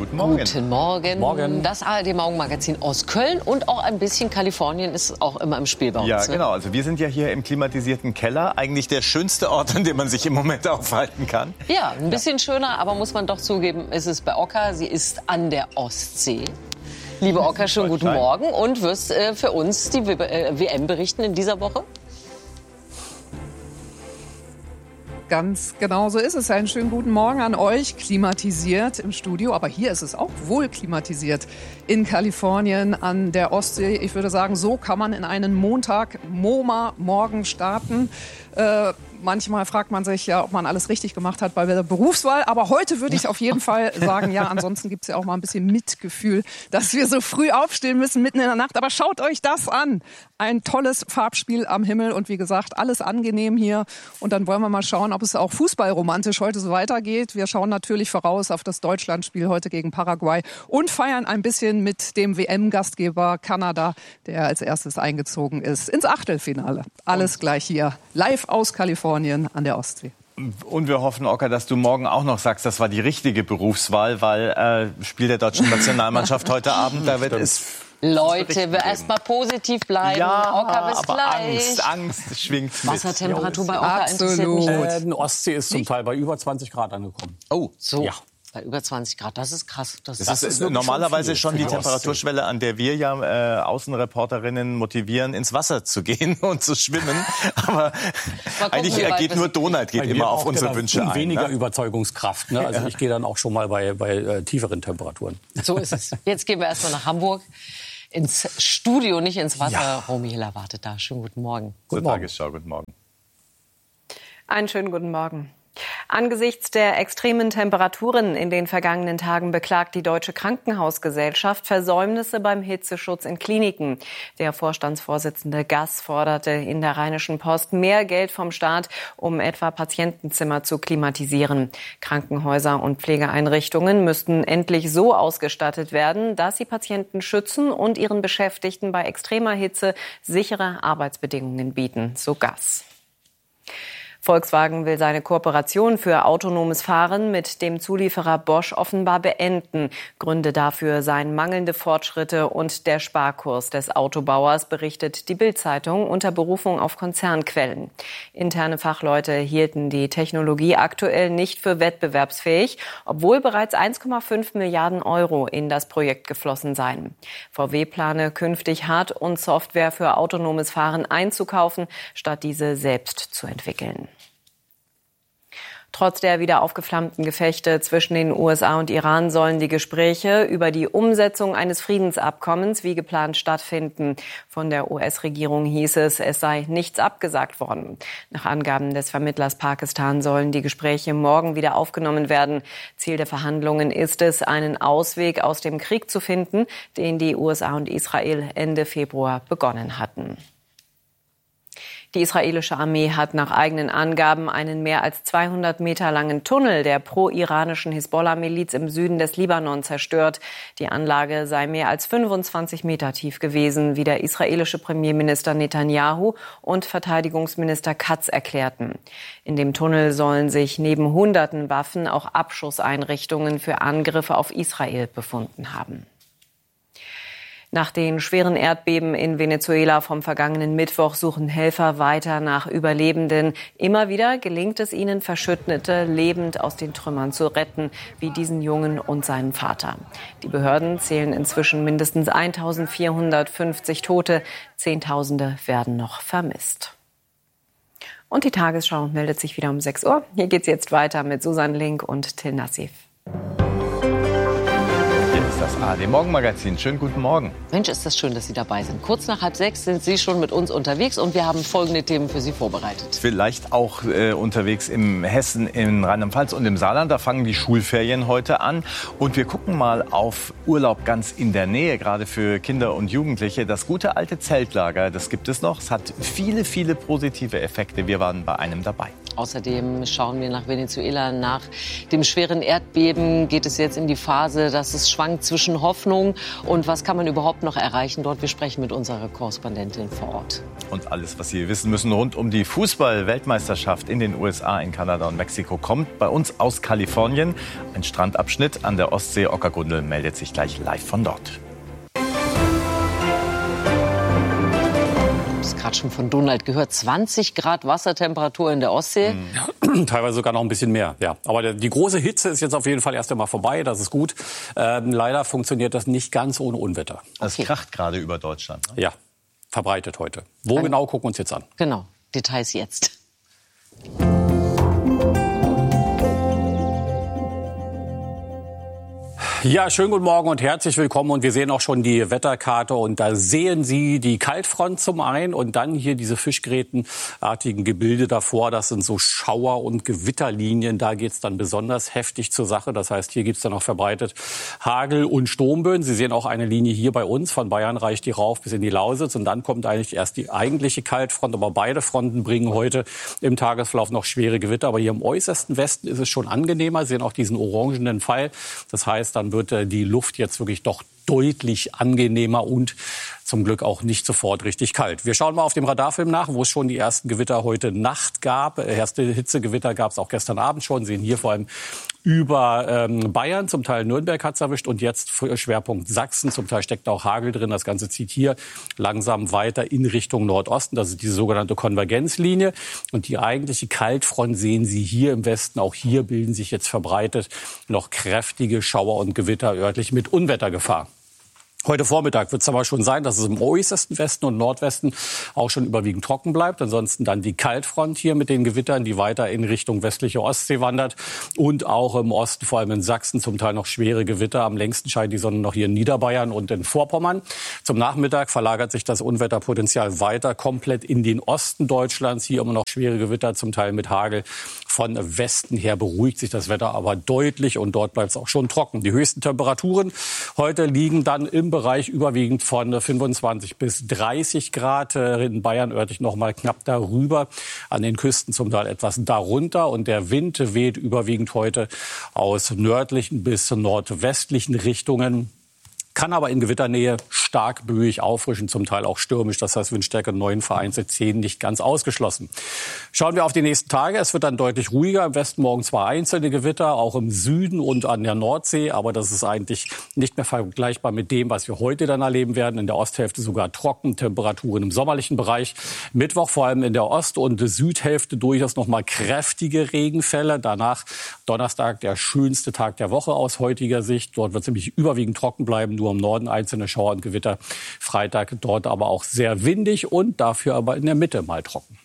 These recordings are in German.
Guten Morgen. Guten Morgen. Morgen. Das ARD-Morgenmagazin aus Köln und auch ein bisschen Kalifornien ist auch immer im Spiel bei uns. Ja, genau. Also wir sind ja hier im klimatisierten Keller. Eigentlich der schönste Ort, an dem man sich im Moment aufhalten kann. Ja, ein bisschen schöner, aber muss man doch zugeben, ist es bei Ocker. Sie ist an der Ostsee. Liebe Ocker, schönen guten Morgen und wirst für uns die WM berichten in dieser Woche? Ganz genau so ist es. Einen schönen guten Morgen an euch. Klimatisiert im Studio, aber hier ist es auch wohl klimatisiert in Kalifornien an der Ostsee. Ich würde sagen, so kann man in einen Montag, MoMA-Morgen starten. Manchmal fragt man sich ja, ob man alles richtig gemacht hat bei der Berufswahl. Aber heute würde ich auf jeden Fall sagen, ja, ansonsten gibt es ja auch mal ein bisschen Mitgefühl, dass wir so früh aufstehen müssen, mitten in der Nacht. Aber schaut euch das an. Ein tolles Farbspiel am Himmel und wie gesagt, alles angenehm hier. Und dann wollen wir mal schauen, ob es auch fußballromantisch heute so weitergeht. Wir schauen natürlich voraus auf das Deutschlandspiel heute gegen Paraguay und feiern ein bisschen mit dem WM-Gastgeber Kanada, der als erstes eingezogen ist ins Achtelfinale. Alles gleich hier, live aus Kalifornien an der Ostsee. Und wir hoffen, Ocker, dass du morgen auch noch sagst, das war die richtige Berufswahl, weil Spiel der deutschen Nationalmannschaft heute Abend, da wird es... Leute, erst mal positiv bleiben. Ja, Ocker, bis aber gleich. Angst schwingt mit. Wassertemperatur bei Ocker Absolut. interessiert mich. Die Ostsee ist zum Teil bei über 20 Grad angekommen. Oh, So, Ja. bei über 20 Grad, das ist krass. das ist ist wirklich normalerweise schon schon viel die für die Ostsee. Temperaturschwelle, an der wir ja Außenreporterinnen motivieren, ins Wasser zu gehen und zu schwimmen. Aber eigentlich wie weit geht wir nur sind. Donald geht Weil immer wir auf brauchen unsere da Wünsche ein. weniger Ne? Überzeugungskraft. Ne? Also ich gehe dann auch schon mal bei tieferen Temperaturen. So ist es. Jetzt gehen wir erstmal nach Hamburg. Ins Studio, nicht ins Wasser. Ja. Romy Hiller wartet da. Schönen guten Morgen. Zur Guten Morgen. Tagesschau, guten Morgen. Einen schönen guten Morgen. Angesichts der extremen Temperaturen in den vergangenen Tagen beklagt die Deutsche Krankenhausgesellschaft Versäumnisse beim Hitzeschutz in Kliniken. Der Vorstandsvorsitzende Gass forderte in der Rheinischen Post mehr Geld vom Staat, um etwa Patientenzimmer zu klimatisieren. Krankenhäuser und Pflegeeinrichtungen müssten endlich so ausgestattet werden, dass sie Patienten schützen und ihren Beschäftigten bei extremer Hitze sichere Arbeitsbedingungen bieten, so Gass. Volkswagen will seine Kooperation für autonomes Fahren mit dem Zulieferer Bosch offenbar beenden. Gründe dafür seien mangelnde Fortschritte und der Sparkurs des Autobauers, berichtet die Bild-Zeitung unter Berufung auf Konzernquellen. Interne Fachleute hielten die Technologie aktuell nicht für wettbewerbsfähig, obwohl bereits 1,5 Milliarden Euro in das Projekt geflossen seien. VW plane künftig Hard- und Software für autonomes Fahren einzukaufen, statt diese selbst zu entwickeln. Trotz der wieder aufgeflammten Gefechte zwischen den USA und Iran sollen die Gespräche über die Umsetzung eines Friedensabkommens wie geplant stattfinden. Von der US-Regierung hieß es, es sei nichts abgesagt worden. Nach Angaben des Vermittlers Pakistan sollen die Gespräche morgen wieder aufgenommen werden. Ziel der Verhandlungen ist es, einen Ausweg aus dem Krieg zu finden, den die USA und Israel Ende Februar begonnen hatten. Die israelische Armee hat nach eigenen Angaben einen mehr als 200 Meter langen Tunnel der pro-iranischen Hisbollah-Miliz im Süden des Libanon zerstört. Die Anlage sei mehr als 25 Meter tief gewesen, wie der israelische Premierminister Netanyahu und Verteidigungsminister Katz erklärten. In dem Tunnel sollen sich neben hunderten Waffen auch Abschusseinrichtungen für Angriffe auf Israel befunden haben. Nach den schweren Erdbeben in Venezuela vom vergangenen Mittwoch suchen Helfer weiter nach Überlebenden. Immer wieder gelingt es ihnen, Verschüttete lebend aus den Trümmern zu retten, wie diesen Jungen und seinen Vater. Die Behörden zählen inzwischen mindestens 1450 Tote. Zehntausende werden noch vermisst. Und die Tagesschau meldet sich wieder um 6 Uhr. Hier geht's jetzt weiter mit Susan Link und Till Nassif. Das ARD-Morgenmagazin. Schönen guten Morgen. Mensch, ist das schön, dass Sie dabei sind. Kurz nach 5:30 sind Sie schon mit uns unterwegs und wir haben folgende Themen für Sie vorbereitet. Vielleicht auch unterwegs im Hessen, in Rheinland-Pfalz und im Saarland. Da fangen die Schulferien heute an. Und wir gucken mal auf Urlaub ganz in der Nähe, gerade für Kinder und Jugendliche. Das gute alte Zeltlager, das gibt es noch. Es hat viele, viele positive Effekte. Wir waren bei einem dabei. Außerdem schauen wir nach Venezuela. Nach dem schweren Erdbeben geht es jetzt in die Phase, dass es schwankt zwischen Hoffnung und was kann man überhaupt noch erreichen dort. Wir sprechen mit unserer Korrespondentin vor Ort. Und alles, was Sie wissen müssen rund um die Fußball-Weltmeisterschaft in den USA, in Kanada und Mexiko, kommt bei uns aus Kalifornien. Ein Strandabschnitt an der Ostsee. Oskar Gundel meldet sich gleich live von dort. Das gerade schon von Donald gehört. 20 Grad Wassertemperatur in der Ostsee. Ja, teilweise sogar noch ein bisschen mehr. Ja. Aber die große Hitze ist jetzt auf jeden Fall erst einmal vorbei. Das ist gut. Leider funktioniert das nicht ganz ohne Unwetter. Es kracht gerade über Deutschland. Ne? Ja, verbreitet heute. Wo genau, gucken wir uns jetzt an. Genau, Details jetzt. Ja, schönen guten Morgen und herzlich willkommen. Und wir sehen auch schon die Wetterkarte. Und da sehen Sie die Kaltfront zum einen und dann hier diese fischgrätenartigen Gebilde davor. Das sind so Schauer- und Gewitterlinien. Da geht's dann besonders heftig zur Sache. Das heißt, hier gibt's dann auch verbreitet Hagel und Sturmböen. Sie sehen auch eine Linie hier bei uns. Von Bayern reicht die rauf bis in die Lausitz. Und dann kommt eigentlich erst die eigentliche Kaltfront. Aber beide Fronten bringen heute im Tagesverlauf noch schwere Gewitter. Aber hier im äußersten Westen ist es schon angenehmer. Sie sehen auch diesen orangenen Pfeil. Das heißt, dann wird die Luft jetzt wirklich doch deutlich angenehmer und zum Glück auch nicht sofort richtig kalt. Wir schauen mal auf dem Radarfilm nach, wo es schon die ersten Gewitter heute Nacht gab. Erste Hitzegewitter gab es auch gestern Abend schon. Sie sehen hier vor allem über Bayern, zum Teil Nürnberg hat's erwischt und jetzt Schwerpunkt Sachsen. Zum Teil steckt auch Hagel drin. Das Ganze zieht hier langsam weiter in Richtung Nordosten. Das ist diese sogenannte Konvergenzlinie. Und die eigentliche Kaltfront sehen Sie hier im Westen. Auch hier bilden sich jetzt verbreitet noch kräftige Schauer und Gewitter örtlich mit Unwettergefahr. Heute Vormittag wird es aber schon sein, dass es im äußersten Westen und Nordwesten auch schon überwiegend trocken bleibt. Ansonsten dann die Kaltfront hier mit den Gewittern, die weiter in Richtung westliche Ostsee wandert. Und auch im Osten, vor allem in Sachsen, zum Teil noch schwere Gewitter. Am längsten scheint die Sonne noch hier in Niederbayern und in Vorpommern. Zum Nachmittag verlagert sich das Unwetterpotenzial weiter komplett in den Osten Deutschlands. Hier immer noch schwere Gewitter, zum Teil mit Hagel. Von Westen her beruhigt sich das Wetter aber deutlich und dort bleibt es auch schon trocken. Die höchsten Temperaturen heute liegen dann im Bereich überwiegend von 25 bis 30 Grad. In Bayern örtlich noch mal knapp darüber. An den Küsten zum Teil etwas darunter. Und der Wind weht überwiegend heute aus nördlichen bis nordwestlichen Richtungen. Kann aber in Gewitternähe stark böig auffrischen, zum Teil auch stürmisch. Das heißt, Windstärke 9, vereinzelt 10, nicht ganz ausgeschlossen. Schauen wir auf die nächsten Tage. Es wird dann deutlich ruhiger. Im Westen morgen zwar einzelne Gewitter, auch im Süden und an der Nordsee. Aber das ist eigentlich nicht mehr vergleichbar mit dem, was wir heute dann erleben werden. In der Osthälfte sogar trocken, Temperaturen im sommerlichen Bereich. Mittwoch vor allem in der Ost- und Südhälfte durchaus noch mal kräftige Regenfälle. Danach Donnerstag der schönste Tag der Woche aus heutiger Sicht. Dort wird es nämlich überwiegend trocken bleiben. Nur im Norden einzelne Schauer und Gewitter. Freitag dort aber auch sehr windig und dafür aber in der Mitte mal trocken.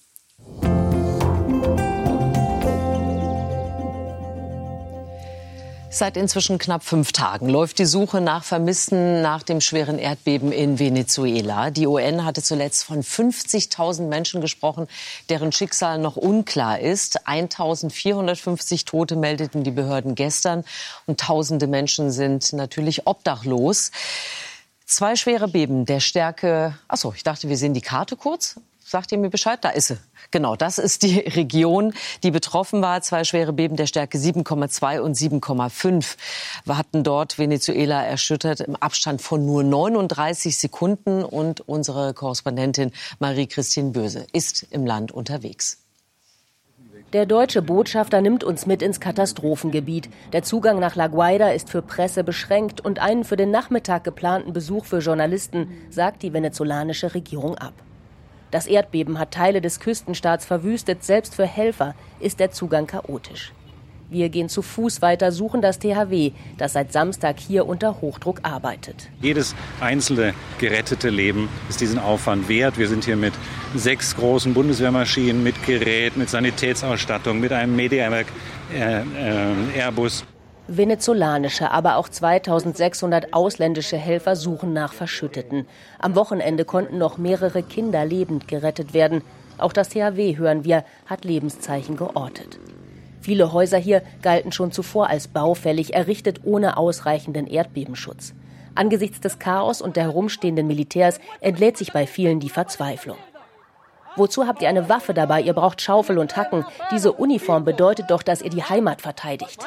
Seit inzwischen knapp 5 Tagen läuft die Suche nach Vermissten nach dem schweren Erdbeben in Venezuela. Die UN hatte zuletzt von 50.000 Menschen gesprochen, deren Schicksal noch unklar ist. 1.450 Tote meldeten die Behörden gestern und Tausende Menschen sind natürlich obdachlos. 2 schwere Beben der Stärke... Achso, ich dachte, wir sehen die Karte kurz. Sagt ihr mir Bescheid? Da ist sie. Genau, das ist die Region, die betroffen war. 2 schwere Beben der Stärke 7,2 und 7,5 hatten dort Venezuela erschüttert im Abstand von nur 39 Sekunden. Und unsere Korrespondentin Marie-Christine Böse ist im Land unterwegs. Der deutsche Botschafter nimmt uns mit ins Katastrophengebiet. Der Zugang nach La Guaira ist für Presse beschränkt und einen für den Nachmittag geplanten Besuch für Journalisten sagt die venezolanische Regierung ab. Das Erdbeben hat Teile des Küstenstaats verwüstet. Selbst für Helfer ist der Zugang chaotisch. Wir gehen zu Fuß weiter, suchen das THW, das seit Samstag hier unter Hochdruck arbeitet. Jedes einzelne gerettete Leben ist diesen Aufwand wert. Wir sind hier mit 6 großen Bundeswehrmaschinen, mit Gerät, mit Sanitätsausstattung, mit einem Mediamark Airbus. Venezolanische, aber auch 2.600 ausländische Helfer suchen nach Verschütteten. Am Wochenende konnten noch mehrere Kinder lebend gerettet werden. Auch das THW, hören wir, hat Lebenszeichen geortet. Viele Häuser hier galten schon zuvor als baufällig, errichtet ohne ausreichenden Erdbebenschutz. Angesichts des Chaos und der herumstehenden Militärs entlädt sich bei vielen die Verzweiflung. Wozu habt ihr eine Waffe dabei? Ihr braucht Schaufel und Hacken. Diese Uniform bedeutet doch, dass ihr die Heimat verteidigt.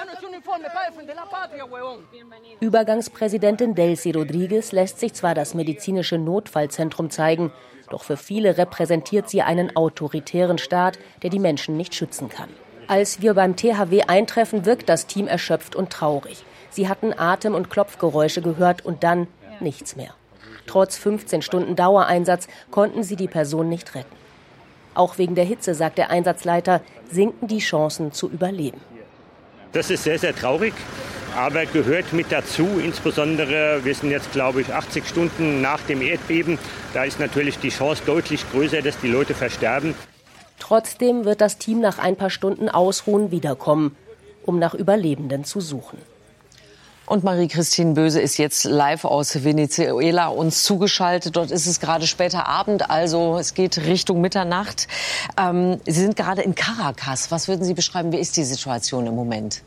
Übergangspräsidentin Delcy Rodriguez lässt sich zwar das medizinische Notfallzentrum zeigen, doch für viele repräsentiert sie einen autoritären Staat, der die Menschen nicht schützen kann. Als wir beim THW eintreffen, wirkt das Team erschöpft und traurig. Sie hatten Atem- und Klopfgeräusche gehört und dann nichts mehr. Trotz 15 Stunden Dauereinsatz konnten sie die Person nicht retten. Auch wegen der Hitze, sagt der Einsatzleiter, sinken die Chancen zu überleben. Das ist sehr, sehr traurig, aber gehört mit dazu. Insbesondere, wir sind jetzt, glaube ich, 80 Stunden nach dem Erdbeben. Da ist natürlich die Chance deutlich größer, dass die Leute versterben. Trotzdem wird das Team nach ein paar Stunden Ausruhen wiederkommen, um nach Überlebenden zu suchen. Und Marie-Christine Böse ist jetzt live aus Venezuela uns zugeschaltet. Dort ist es gerade später Abend, also es geht Richtung Mitternacht. Sie sind gerade in Caracas. Was würden Sie beschreiben? Wie ist die Situation im Moment?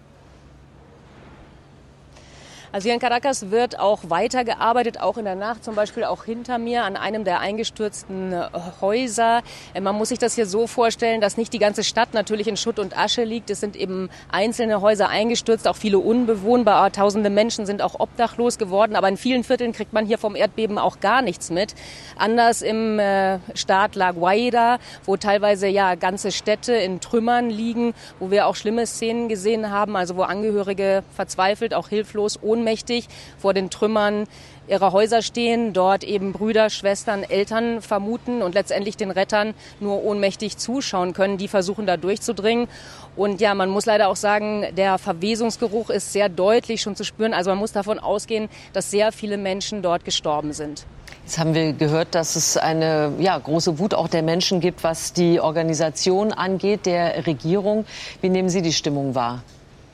Also hier in Caracas wird auch weitergearbeitet, auch in der Nacht, zum Beispiel auch hinter mir an einem der eingestürzten Häuser. Man muss sich das hier so vorstellen, dass nicht die ganze Stadt natürlich in Schutt und Asche liegt. Es sind eben einzelne Häuser eingestürzt, auch viele unbewohnbar. Tausende Menschen sind auch obdachlos geworden. Aber in vielen Vierteln kriegt man hier vom Erdbeben auch gar nichts mit. Anders im Staat La Guaira, wo teilweise ja ganze Städte in Trümmern liegen, wo wir auch schlimme Szenen gesehen haben, also wo Angehörige verzweifelt, auch hilflos, ohnmächtig vor den Trümmern ihrer Häuser stehen, dort eben Brüder, Schwestern, Eltern vermuten und letztendlich den Rettern nur ohnmächtig zuschauen können. Die versuchen da durchzudringen. Und ja, man muss leider auch sagen, der Verwesungsgeruch ist sehr deutlich schon zu spüren. Also man muss davon ausgehen, dass sehr viele Menschen dort gestorben sind. Jetzt haben wir gehört, dass es eine große Wut auch der Menschen gibt, was die Organisation angeht, der Regierung. Wie nehmen Sie die Stimmung wahr?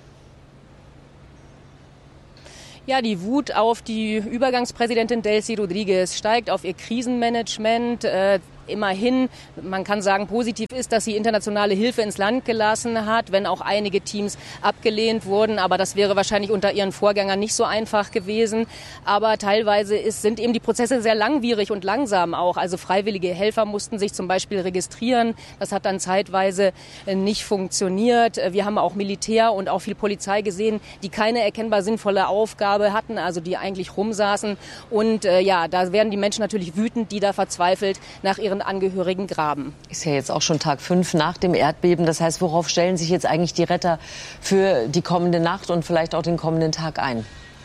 Ja, die Wut auf die Übergangspräsidentin Delcy Rodriguez steigt, auf ihr Krisenmanagement. Immerhin, man kann sagen, positiv ist, dass sie internationale Hilfe ins Land gelassen hat, wenn auch einige Teams abgelehnt wurden. Aber das wäre wahrscheinlich unter ihren Vorgängern nicht so einfach gewesen. Aber teilweise sind eben die Prozesse sehr langwierig und langsam auch. Also freiwillige Helfer mussten sich zum Beispiel registrieren. Das hat dann zeitweise nicht funktioniert. Wir haben auch Militär und auch viel Polizei gesehen, die keine erkennbar sinnvolle Aufgabe hatten, also die eigentlich rumsaßen. Und da werden die Menschen natürlich wütend, die da verzweifelt nach ihren Angehörigen graben. Ist ja jetzt auch schon Tag 5 nach dem Erdbeben. Das heißt, worauf stellen sich jetzt eigentlich die Retter für die kommende Nacht und vielleicht auch den kommenden Tag ein?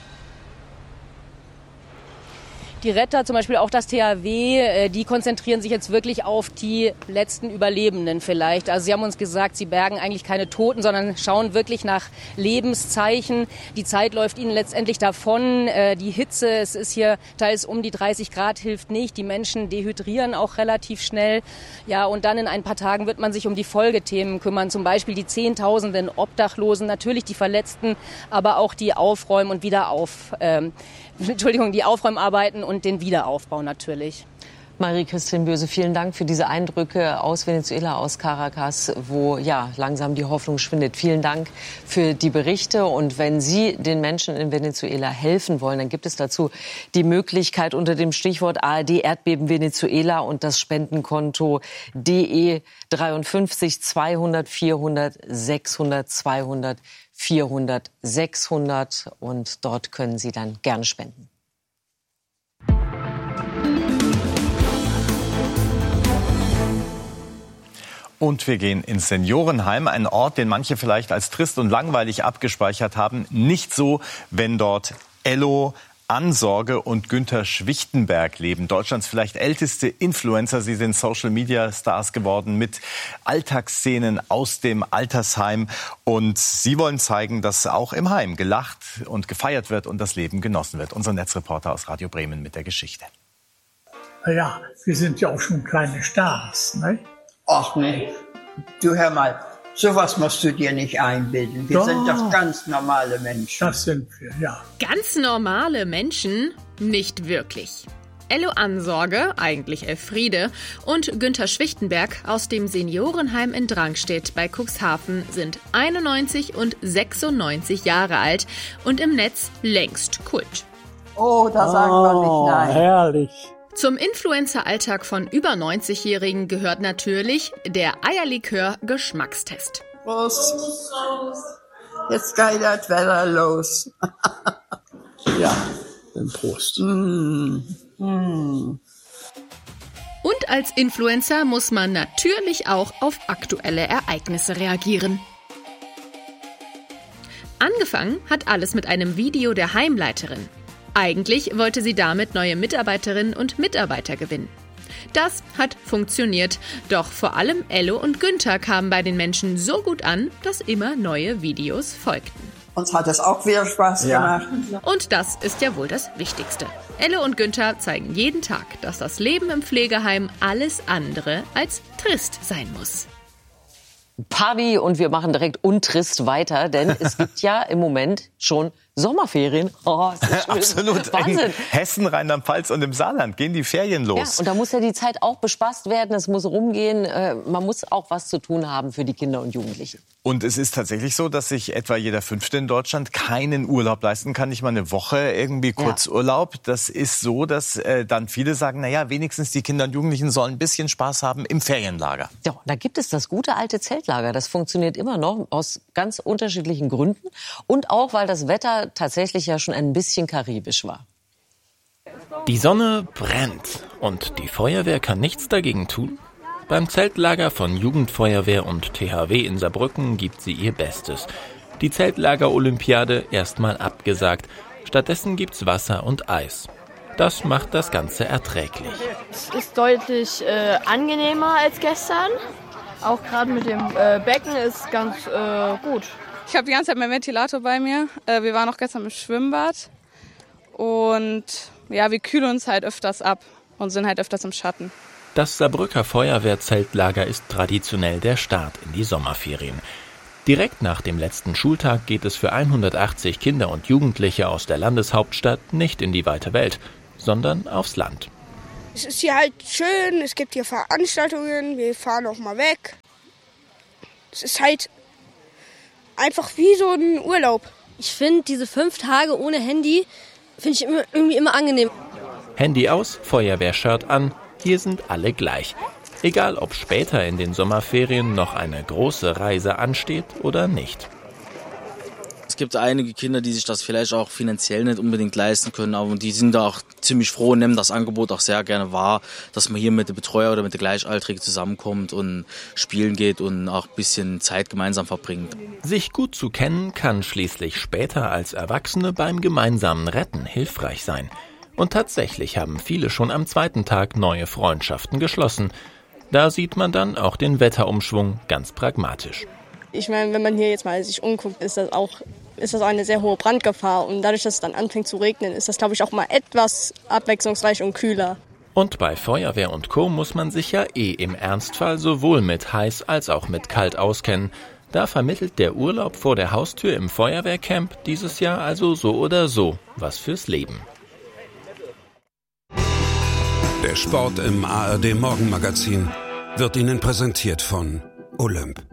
Die Retter, zum Beispiel auch das THW, die konzentrieren sich jetzt wirklich auf die letzten Überlebenden vielleicht. Also sie haben uns gesagt, sie bergen eigentlich keine Toten, sondern schauen wirklich nach Lebenszeichen. Die Zeit läuft ihnen letztendlich davon. Die Hitze, es ist hier teils um die 30 Grad, hilft nicht. Die Menschen dehydrieren auch relativ schnell. Ja, und dann in ein paar Tagen wird man sich um die Folgethemen kümmern. Zum Beispiel die Zehntausenden Obdachlosen, natürlich die Verletzten, aber auch die Aufräumen und die Aufräumarbeiten und den Wiederaufbau natürlich. Marie-Christine Böse, vielen Dank für diese Eindrücke aus Venezuela, aus Caracas, wo langsam die Hoffnung schwindet. Vielen Dank für die Berichte. Und wenn Sie den Menschen in Venezuela helfen wollen, dann gibt es dazu die Möglichkeit unter dem Stichwort ARD Erdbeben Venezuela und das Spendenkonto DE 53 200 400 600 200 400 600 und dort können Sie dann gerne spenden. Und wir gehen ins Seniorenheim, ein Ort, den manche vielleicht als trist und langweilig abgespeichert haben. Nicht so, wenn dort Ello Ansorge und Günther Schwichtenberg leben. Deutschlands vielleicht älteste Influencer. Sie sind Social-Media-Stars geworden mit Alltagsszenen aus dem Altersheim. Und sie wollen zeigen, dass auch im Heim gelacht und gefeiert wird und das Leben genossen wird. Unser Netzreporter aus Radio Bremen mit der Geschichte. Ja, wir sind ja auch schon kleine Stars, ne? Ach nee, du hör mal, sowas musst du dir nicht einbilden. Wir sind doch ganz normale Menschen. Das sind wir, ja. Ganz normale Menschen? Nicht wirklich. Ello Ansorge, eigentlich Elfriede, und Günther Schwichtenberg aus dem Seniorenheim in Drangstedt bei Cuxhaven sind 91 und 96 Jahre alt und im Netz längst Kult. Oh, da sagen wir nicht nein. Herrlich. Zum Influencer-Alltag von über 90-Jährigen gehört natürlich der Eierlikör-Geschmackstest. Prost. Jetzt geht das Wetter los. Ja, dann Prost. Und als Influencer muss man natürlich auch auf aktuelle Ereignisse reagieren. Angefangen hat alles mit einem Video der Heimleiterin. Eigentlich wollte sie damit neue Mitarbeiterinnen und Mitarbeiter gewinnen. Das hat funktioniert, doch vor allem Ello und Günther kamen bei den Menschen so gut an, dass immer neue Videos folgten. Uns hat es auch wieder Spaß gemacht. Und das ist ja wohl das Wichtigste. Ello und Günther zeigen jeden Tag, dass das Leben im Pflegeheim alles andere als trist sein muss. Party und wir machen direkt untrist weiter, denn es gibt ja im Moment schon Sommerferien. Oh, ist das schön. Absolut. Wahnsinn. In Hessen, Rheinland-Pfalz und im Saarland gehen die Ferien los. Ja, und da muss ja die Zeit auch bespaßt werden, es muss rumgehen, man muss auch was zu tun haben für die Kinder und Jugendlichen. Und es ist tatsächlich so, dass sich etwa jeder Fünfte in Deutschland keinen Urlaub leisten kann, nicht mal eine Woche irgendwie Kurzurlaub. Das ist so, dass dann viele sagen, naja, wenigstens die Kinder und Jugendlichen sollen ein bisschen Spaß haben im Ferienlager. Ja, da gibt es das gute alte Zeltlager. Das funktioniert immer noch aus ganz unterschiedlichen Gründen und auch, weil das Wetter tatsächlich ja schon ein bisschen karibisch war. Die Sonne brennt und die Feuerwehr kann nichts dagegen tun. Beim Zeltlager von Jugendfeuerwehr und THW in Saarbrücken gibt sie ihr Bestes. Die Zeltlager-Olympiade erstmal abgesagt. Stattdessen gibt's Wasser und Eis. Das macht das Ganze erträglich. Es ist deutlich angenehmer als gestern. Auch gerade mit dem Becken ist ganz gut. Ich habe die ganze Zeit meinen Ventilator bei mir. Wir waren auch gestern im Schwimmbad. Und ja, wir kühlen uns halt öfters ab und sind halt öfters im Schatten. Das Saarbrücker Feuerwehrzeltlager ist traditionell der Start in die Sommerferien. Direkt nach dem letzten Schultag geht es für 180 Kinder und Jugendliche aus der Landeshauptstadt nicht in die weite Welt, sondern aufs Land. Es ist hier halt schön, es gibt hier Veranstaltungen, wir fahren auch mal weg. Es ist halt einfach wie so ein Urlaub. Ich finde diese 5 Tage ohne Handy, finde ich irgendwie immer angenehm. Handy aus, Feuerwehrshirt an, hier sind alle gleich. Egal, ob später in den Sommerferien noch eine große Reise ansteht oder nicht. Es gibt einige Kinder, die sich das vielleicht auch finanziell nicht unbedingt leisten können, aber die sind da auch ziemlich froh und nehmen das Angebot auch sehr gerne wahr, dass man hier mit dem Betreuer oder mit der Gleichaltrigen zusammenkommt und spielen geht und auch ein bisschen Zeit gemeinsam verbringt. Sich gut zu kennen kann schließlich später als Erwachsene beim gemeinsamen Retten hilfreich sein. Und tatsächlich haben viele schon am 2. Tag neue Freundschaften geschlossen. Da sieht man dann auch den Wetterumschwung ganz pragmatisch. Ich meine, wenn man hier jetzt mal sich umguckt, ist das auch eine sehr hohe Brandgefahr. Und dadurch, dass es dann anfängt zu regnen, ist das, glaube ich, auch mal etwas abwechslungsreich und kühler. Und bei Feuerwehr und Co. muss man sich ja im Ernstfall sowohl mit heiß als auch mit kalt auskennen. Da vermittelt der Urlaub vor der Haustür im Feuerwehrcamp dieses Jahr also so oder so was fürs Leben. Der Sport im ARD Morgenmagazin wird Ihnen präsentiert von Olymp.